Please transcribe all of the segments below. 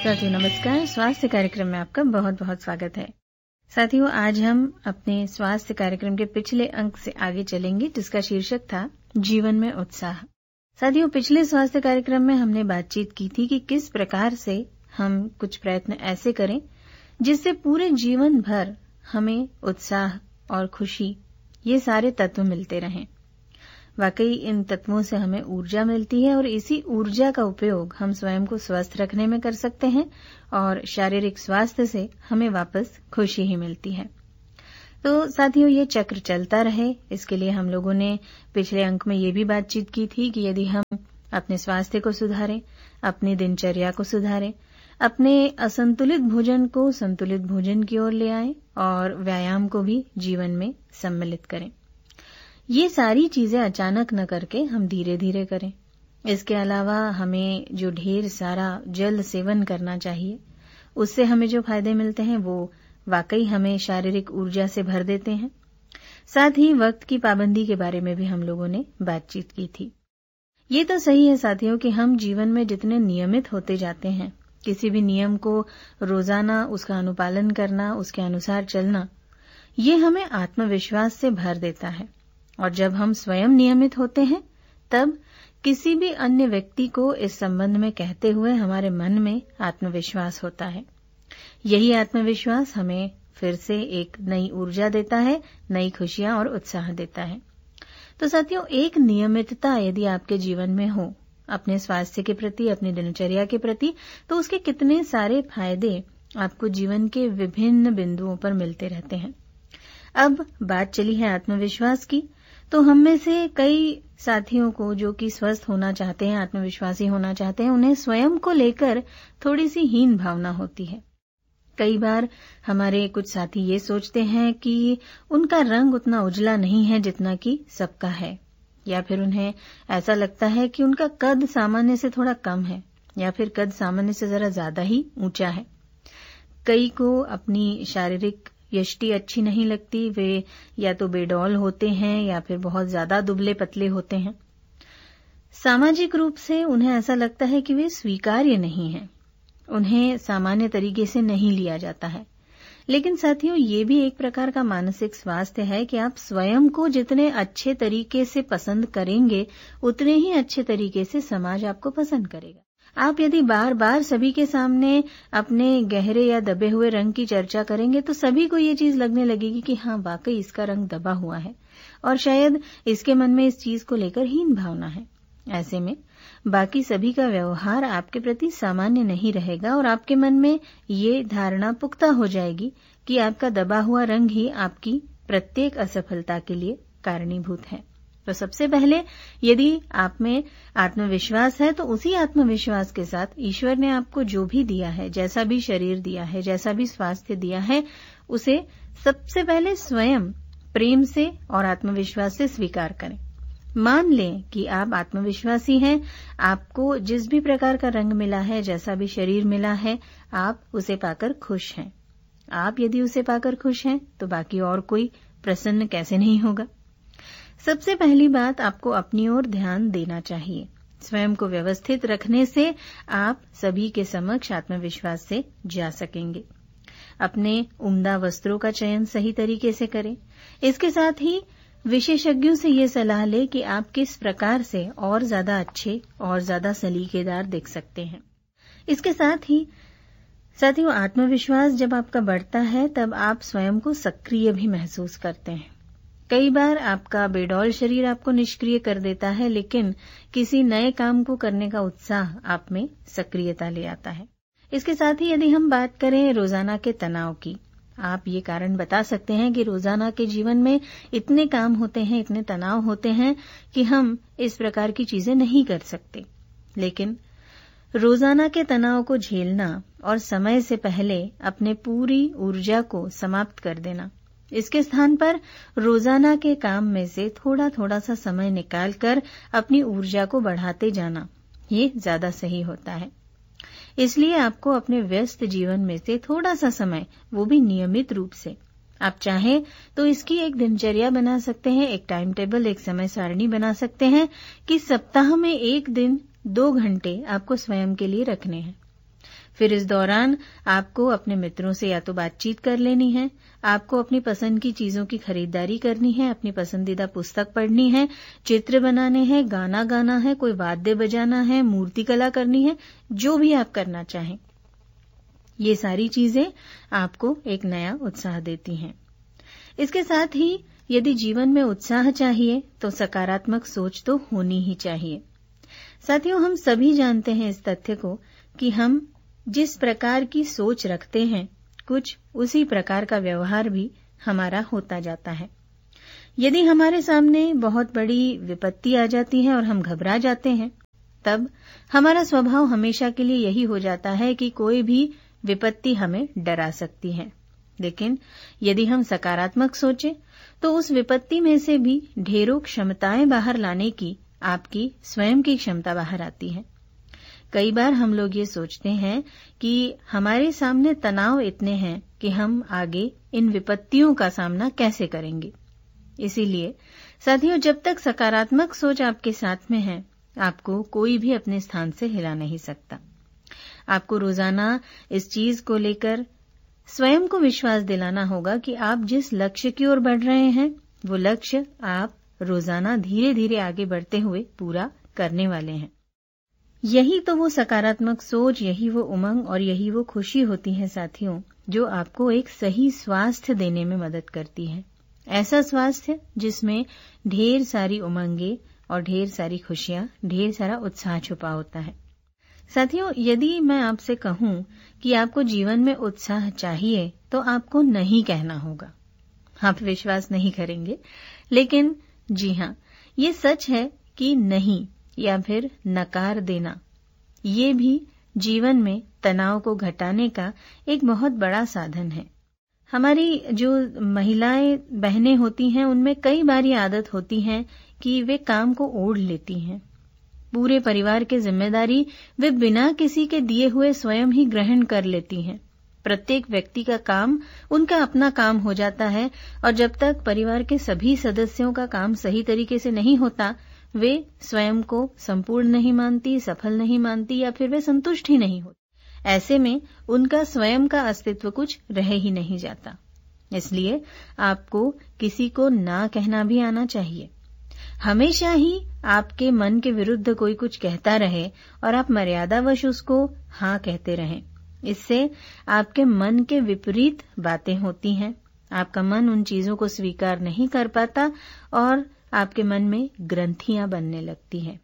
साथियों नमस्कार। स्वास्थ्य कार्यक्रम में आपका बहुत बहुत स्वागत है। साथियों आज हम अपने स्वास्थ्य कार्यक्रम के पिछले अंक से आगे चलेंगे जिसका शीर्षक था जीवन में उत्साह। साथियों पिछले स्वास्थ्य कार्यक्रम में हमने बातचीत की थी कि किस प्रकार से हम कुछ प्रयत्न ऐसे करें जिससे पूरे जीवन भर हमें उत्साह और खुशी ये सारे तत्व मिलते रहें। वाकई इन तत्वों से हमें ऊर्जा मिलती है और इसी ऊर्जा का उपयोग हम स्वयं को स्वस्थ रखने में कर सकते हैं और शारीरिक स्वास्थ्य से हमें वापस खुशी ही मिलती है। तो साथियों ये चक्र चलता रहे इसके लिए हम लोगों ने पिछले अंक में ये भी बातचीत की थी कि यदि हम अपने स्वास्थ्य को सुधारें, अपनी दिनचर्या को सुधारें, अपने असंतुलित भोजन को संतुलित भोजन की ओर ले आएं और व्यायाम को भी जीवन में सम्मिलित करें। ये सारी चीजें अचानक न करके हम धीरे धीरे करें। इसके अलावा हमें जो ढेर सारा जल सेवन करना चाहिए उससे हमें जो फायदे मिलते हैं वो वाकई हमें शारीरिक ऊर्जा से भर देते हैं। साथ ही वक्त की पाबंदी के बारे में भी हम लोगों ने बातचीत की थी। ये तो सही है साथियों कि हम जीवन में जितने नियमित होते जाते हैं, किसी भी नियम को रोजाना उसका अनुपालन करना, उसके अनुसार चलना, ये हमें आत्मविश्वास से भर देता है। और जब हम स्वयं नियमित होते हैं तब किसी भी अन्य व्यक्ति को इस संबंध में कहते हुए हमारे मन में आत्मविश्वास होता है। यही आत्मविश्वास हमें फिर से एक नई ऊर्जा देता है, नई खुशियां और उत्साह देता है। तो साथियों एक नियमितता यदि आपके जीवन में हो अपने स्वास्थ्य के प्रति, अपनी दिनचर्या के प्रति, तो उसके कितने सारे फायदे आपको जीवन के विभिन्न बिंदुओं पर मिलते रहते हैं। अब बात चली है आत्मविश्वास की, तो हम में से कई साथियों को जो कि स्वस्थ होना चाहते हैं, आत्मविश्वासी होना चाहते हैं, उन्हें स्वयं को लेकर थोड़ी सी हीन भावना होती है। कई बार हमारे कुछ साथी ये सोचते हैं कि उनका रंग उतना उजला नहीं है जितना कि सबका है, या फिर उन्हें ऐसा लगता है कि उनका कद सामान्य से थोड़ा कम है या फिर कद सामान्य से जरा ज्यादा ही ऊंचा है। कई को अपनी शारीरिक यष्टि अच्छी नहीं लगती, वे या तो बेडौल होते हैं या फिर बहुत ज्यादा दुबले पतले होते हैं। सामाजिक रूप से उन्हें ऐसा लगता है कि वे स्वीकार्य नहीं हैं, उन्हें सामान्य तरीके से नहीं लिया जाता है। लेकिन साथियों ये भी एक प्रकार का मानसिक स्वास्थ्य है कि आप स्वयं को जितने अच्छे तरीके से पसंद करेंगे उतने ही अच्छे तरीके से समाज आपको पसंद करेगा। आप यदि बार बार सभी के सामने अपने गहरे या दबे हुए रंग की चर्चा करेंगे तो सभी को ये चीज लगने लगेगी कि हाँ वाकई इसका रंग दबा हुआ है और शायद इसके मन में इस चीज को लेकर हीन भावना है। ऐसे में बाकी सभी का व्यवहार आपके प्रति सामान्य नहीं रहेगा और आपके मन में ये धारणा पुख्ता हो जाएगी कि आपका दबा हुआ रंग ही आपकी प्रत्येक असफलता के लिए कारणीभूत है। तो सबसे पहले यदि आप में आत्मविश्वास है तो उसी आत्मविश्वास के साथ ईश्वर ने आपको जो भी दिया है, जैसा भी शरीर दिया है, जैसा भी स्वास्थ्य दिया है, उसे सबसे पहले स्वयं प्रेम से और आत्मविश्वास से स्वीकार करें। मान लें कि आप आत्मविश्वासी हैं, आपको जिस भी प्रकार का रंग मिला है, जैसा भी शरीर मिला है, आप उसे पाकर खुश हैं। आप यदि उसे पाकर खुश हैं तो बाकी और कोई प्रसन्न कैसे नहीं होगा। सबसे पहली बात आपको अपनी ओर ध्यान देना चाहिए। स्वयं को व्यवस्थित रखने से आप सभी के समक्ष आत्मविश्वास से जा सकेंगे। अपने उम्दा वस्त्रों का चयन सही तरीके से करें। इसके साथ ही विशेषज्ञों से ये सलाह लें कि आप किस प्रकार से और ज्यादा अच्छे और ज्यादा सलीकेदार दिख सकते हैं। इसके साथ ही साथियों आत्मविश्वास जब आपका बढ़ता है तब आप स्वयं को सक्रिय भी महसूस करते हैं। कई बार आपका बेडौल शरीर आपको निष्क्रिय कर देता है, लेकिन किसी नए काम को करने का उत्साह आप में सक्रियता ले आता है। इसके साथ ही यदि हम बात करें रोजाना के तनाव की, आप ये कारण बता सकते हैं कि रोजाना के जीवन में इतने काम होते हैं, इतने तनाव होते हैं कि हम इस प्रकार की चीजें नहीं कर सकते। लेकिन रोजाना के तनाव को झेलना और समय से पहले अपने पूरी ऊर्जा को समाप्त कर देना, इसके स्थान पर रोजाना के काम में से थोड़ा थोड़ा सा समय निकालकर अपनी ऊर्जा को बढ़ाते जाना, ये ज्यादा सही होता है। इसलिए आपको अपने व्यस्त जीवन में से थोड़ा सा समय, वो भी नियमित रूप से, आप चाहें तो इसकी एक दिनचर्या बना सकते हैं, एक टाइम टेबल, एक समय सारणी बना सकते हैं कि सप्ताह में एक दिन 2 घंटे आपको स्वयं के लिए रखने हैं। फिर इस दौरान आपको अपने मित्रों से या तो बातचीत कर लेनी है, आपको अपनी पसंद की चीजों की खरीदारी करनी है, अपनी पसंदीदा पुस्तक पढ़नी है, चित्र बनाने हैं, गाना गाना है, कोई वाद्य बजाना है, मूर्ति कला करनी है, जो भी आप करना चाहें। ये सारी चीजें आपको एक नया उत्साह देती हैं। इसके साथ ही यदि जीवन में उत्साह चाहिए तो सकारात्मक सोच तो होनी ही चाहिए। साथियों, हम सभी जानते हैं इस तथ्य को कि हम जिस प्रकार की सोच रखते हैं, कुछ उसी प्रकार का व्यवहार भी हमारा होता जाता है। यदि हमारे सामने बहुत बड़ी विपत्ति आ जाती है और हम घबरा जाते हैं, तब हमारा स्वभाव हमेशा के लिए यही हो जाता है कि कोई भी विपत्ति हमें डरा सकती है। लेकिन यदि हम सकारात्मक सोचें तो उस विपत्ति में से भी ढेरों क्षमताएं बाहर लाने की आपकी स्वयं की क्षमता बाहर आती है। कई बार हम लोग ये सोचते हैं कि हमारे सामने तनाव इतने हैं कि हम आगे इन विपत्तियों का सामना कैसे करेंगे। इसीलिए साथियों, जब तक सकारात्मक सोच आपके साथ में है, आपको कोई भी अपने स्थान से हिला नहीं सकता। आपको रोजाना इस चीज को लेकर स्वयं को विश्वास दिलाना होगा कि आप जिस लक्ष्य की ओर बढ़ रहे हैं, वो लक्ष्य आप रोजाना धीरे धीरे आगे बढ़ते हुए पूरा करने वाले हैं। यही तो वो सकारात्मक सोच, यही वो उमंग और यही वो खुशी होती है साथियों, जो आपको एक सही स्वास्थ्य देने में मदद करती है। ऐसा स्वास्थ्य जिसमें ढेर सारी उमंगे और ढेर सारी खुशियां, ढेर सारा उत्साह छुपा होता है। साथियों, यदि मैं आपसे कहूं कि आपको जीवन में उत्साह चाहिए तो आपको नहीं कहना होगा। आप विश्वास नहीं करेंगे, लेकिन जी हाँ, ये सच है कि नहीं या फिर नकार देना, ये भी जीवन में तनाव को घटाने का एक बहुत बड़ा साधन है। हमारी जो महिलाएं बहनें होती हैं, उनमें कई बार ये आदत होती है कि वे काम को ओढ़ लेती हैं। पूरे परिवार की जिम्मेदारी वे बिना किसी के दिए हुए स्वयं ही ग्रहण कर लेती हैं। प्रत्येक व्यक्ति का काम उनका अपना काम हो जाता है और जब तक परिवार के सभी सदस्यों का काम सही तरीके से नहीं होता, वे स्वयं को संपूर्ण नहीं मानती, सफल नहीं मानती या फिर वे संतुष्ट ही नहीं होती। ऐसे में उनका स्वयं का अस्तित्व कुछ रह ही नहीं जाता। इसलिए आपको किसी को ना कहना भी आना चाहिए। हमेशा ही आपके मन के विरुद्ध कोई कुछ कहता रहे और आप मर्यादावश उसको हाँ कहते रहें, इससे आपके मन के विपरीत बातें होती हैं। आपका मन उन चीजों को स्वीकार नहीं कर पाता और आपके मन में ग्रंथियां बनने लगती हैं।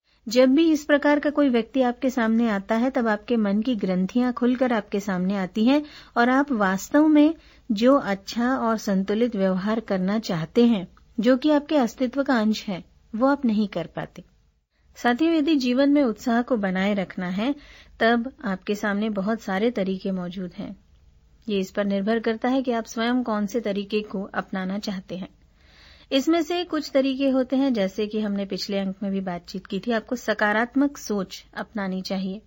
जब भी इस प्रकार का कोई व्यक्ति आपके सामने आता है, तब आपके मन की ग्रंथियां खुलकर आपके सामने आती हैं और आप वास्तव में जो अच्छा और संतुलित व्यवहार करना चाहते हैं, जो कि आपके अस्तित्व का अंश है, वो आप नहीं कर पाते। साथियों, यदि जीवन में उत्साह को बनाए रखना है, तब आपके सामने बहुत सारे तरीके मौजूद हैं। ये इस पर निर्भर करता है कि आप स्वयं कौन से तरीके को अपनाना चाहते हैं। इसमें से कुछ तरीके होते हैं, जैसे कि हमने पिछले अंक में भी बातचीत की थी, आपको सकारात्मक सोच अपनानी चाहिए।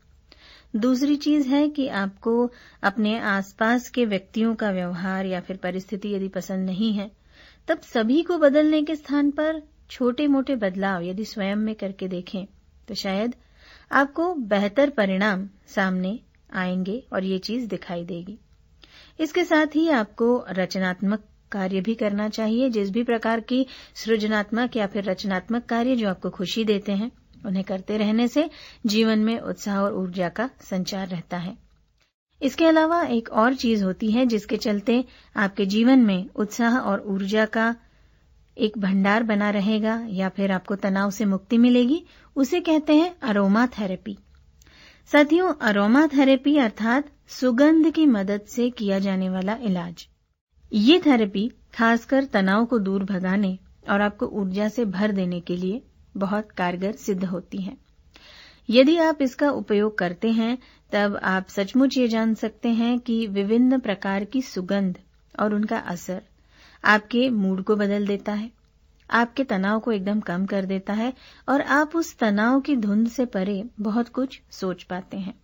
दूसरी चीज है कि आपको अपने आसपास के व्यक्तियों का व्यवहार या फिर परिस्थिति यदि पसंद नहीं है, तब सभी को बदलने के स्थान पर छोटे मोटे बदलाव यदि स्वयं में करके देखें तो शायद आपको बेहतर परिणाम सामने आएंगे और ये चीज दिखाई देगी। इसके साथ ही आपको रचनात्मक कार्य भी करना चाहिए। जिस भी प्रकार की सृजनात्मक या फिर रचनात्मक कार्य जो आपको खुशी देते हैं, उन्हें करते रहने से जीवन में उत्साह और ऊर्जा का संचार रहता है। इसके अलावा एक और चीज होती है जिसके चलते आपके जीवन में उत्साह और ऊर्जा का एक भंडार बना रहेगा या फिर आपको तनाव से मुक्ति मिलेगी। उसे कहते हैं अरोमा थेरेपी। साथियों, अरोमा थेरेपी अर्थात सुगंध की मदद से किया जाने वाला इलाज। ये थेरेपी खासकर तनाव को दूर भगाने और आपको ऊर्जा से भर देने के लिए बहुत कारगर सिद्ध होती है। यदि आप इसका उपयोग करते हैं, तब आप सचमुच ये जान सकते हैं कि विभिन्न प्रकार की सुगंध और उनका असर आपके मूड को बदल देता है, आपके तनाव को एकदम कम कर देता है और आप उस तनाव की धुंध से परे बहुत कुछ सोच पाते हैं।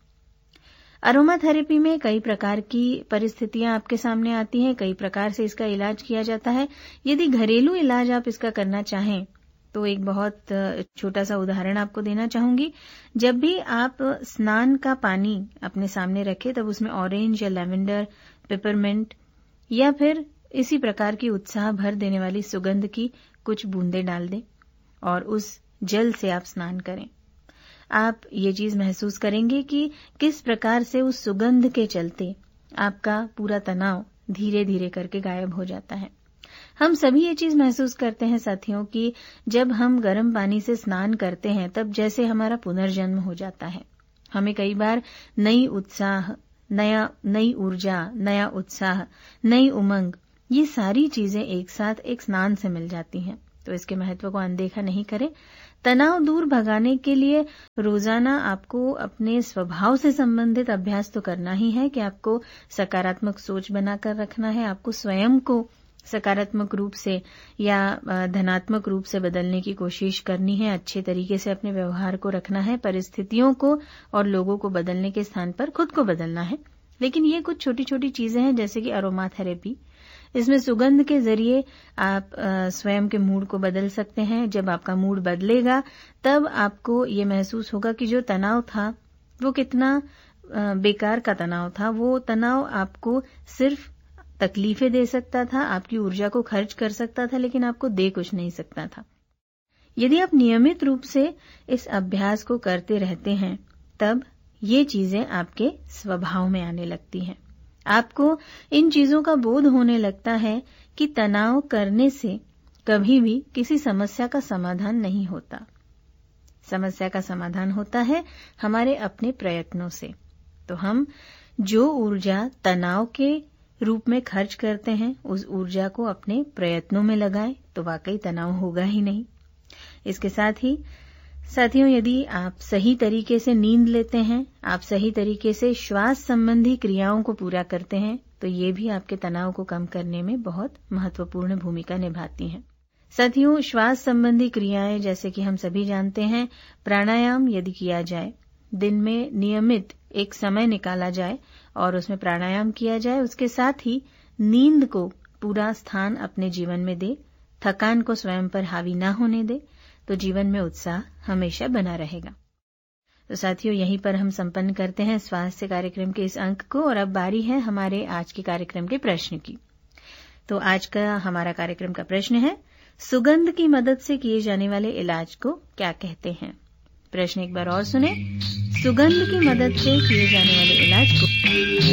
अरोमा थेरेपी में कई प्रकार की परिस्थितियां आपके सामने आती हैं, कई प्रकार से इसका इलाज किया जाता है। यदि घरेलू इलाज आप इसका करना चाहें, तो एक बहुत छोटा सा उदाहरण आपको देना चाहूंगी। जब भी आप स्नान का पानी अपने सामने रखें तब उसमें ऑरेंज या लेवेंडर, पेपरमिंट या फिर इसी प्रकार की उत्साह भर देने वाली सुगंध की कुछ बूंदें डाल दें और उस जल से आप स्नान करें। आप ये चीज महसूस करेंगे कि किस प्रकार से उस सुगंध के चलते आपका पूरा तनाव धीरे धीरे करके गायब हो जाता है। हम सभी ये चीज महसूस करते हैं साथियों कि जब हम गर्म पानी से स्नान करते हैं तब जैसे हमारा पुनर्जन्म हो जाता है। हमें कई बार नई ऊर्जा, नया उत्साह, नई उमंग, ये सारी चीजें एक साथ एक स्नान से मिल जाती हैं। तो इसके महत्व को अनदेखा नहीं करें। तनाव दूर भगाने के लिए रोजाना आपको अपने स्वभाव से संबंधित अभ्यास तो करना ही है कि आपको सकारात्मक सोच बनाकर रखना है। आपको स्वयं को सकारात्मक रूप से या धनात्मक रूप से बदलने की कोशिश करनी है। अच्छे तरीके से अपने व्यवहार को रखना है। परिस्थितियों को और लोगों को बदलने के स्थान पर खुद को बदलना है। लेकिन ये कुछ छोटी छोटी चीजें हैं, जैसे कि अरोमा थेरेपी। इसमें सुगंध के जरिए आप स्वयं के मूड को बदल सकते हैं। जब आपका मूड बदलेगा तब आपको ये महसूस होगा कि जो तनाव था वो कितना बेकार का तनाव था। वो तनाव आपको सिर्फ तकलीफें दे सकता था, आपकी ऊर्जा को खर्च कर सकता था, लेकिन आपको दे कुछ नहीं सकता था। यदि आप नियमित रूप से इस अभ्यास को करते रहते हैं तब ये चीजें आपके स्वभाव में आने लगती हैं। आपको इन चीजों का बोध होने लगता है कि तनाव करने से कभी भी किसी समस्या का समाधान नहीं होता। समस्या का समाधान होता है हमारे अपने प्रयत्नों से। तो हम जो ऊर्जा तनाव के रूप में खर्च करते हैं उस ऊर्जा को अपने प्रयत्नों में लगाएं तो वाकई तनाव होगा ही नहीं। इसके साथ ही साथियों, यदि आप सही तरीके से नींद लेते हैं, आप सही तरीके से श्वास संबंधी क्रियाओं को पूरा करते हैं, तो ये भी आपके तनाव को कम करने में बहुत महत्वपूर्ण भूमिका निभाती हैं। साथियों, श्वास संबंधी क्रियाएं जैसे कि हम सभी जानते हैं, प्राणायाम यदि किया जाए, दिन में नियमित एक समय निकाला जाए और उसमें प्राणायाम किया जाए, उसके साथ ही नींद को पूरा स्थान अपने जीवन में दे, थकान को स्वयं पर हावी ना होने दे, तो जीवन में उत्साह हमेशा बना रहेगा। तो साथियों, यहीं पर हम संपन्न करते हैं स्वास्थ्य कार्यक्रम के इस अंक को और अब बारी है हमारे आज के कार्यक्रम के प्रश्न की। तो आज का हमारा कार्यक्रम का प्रश्न है, सुगंध की मदद से किए जाने वाले इलाज को क्या कहते हैं? प्रश्न एक बार और सुने। सुगंध की मदद से किए जाने वाले इलाज को